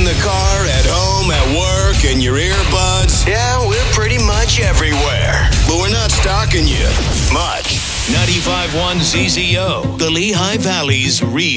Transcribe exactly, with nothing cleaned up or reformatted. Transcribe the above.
the car, at home, at work, in your earbuds. Yeah, we're pretty much everywhere. But we're not stalking you much. ninety-five point one Z Z O, the Lehigh Valley's real